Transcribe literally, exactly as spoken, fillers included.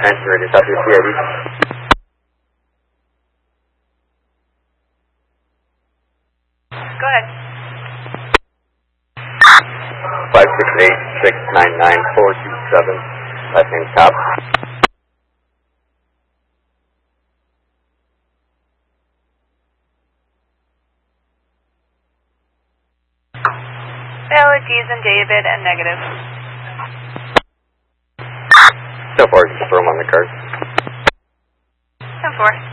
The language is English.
Nineteen ready to copy your C I D. Go ahead. Five six eight six nine nine four two seven. Last name Top. Valid, D's and David, and negative. So far, just throw them on the card. ten four.